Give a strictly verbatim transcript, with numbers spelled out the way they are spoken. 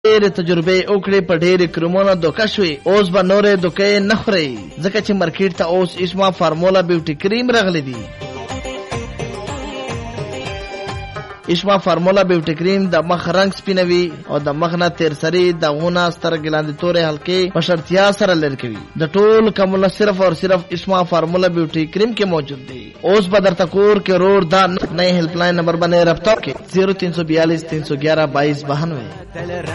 ډېرې تجربې وکړې، په ډېرې کریمونو دوکه شوې، اوس به نورې دوکې نه خورئ، ځکه چې مارکیټ ته اوس اسما فارمولا بیوټي کریم راغلی دی. اسما فارمولا بیوټي کریم د مخ رنگ سپینوي او د مخ نه تیر سری دغونه سترګې لاندې تورې حلقې په شرطیا سره لرې کوي. د ټول کمونه صرف او صرف اسما فارمولا بیوټي کریم کې موجود دی. اوس به درته کور کې روډ دا نئے هیلپ لاین نمبر باندې رابطه وکړئ زیرو تین سو بیالیس تین سو گیارہ بائیس بانوے.